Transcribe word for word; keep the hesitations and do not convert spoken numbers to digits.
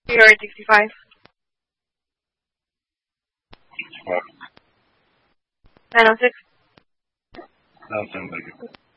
You're at sixty-five. What? nine oh six. Nothing.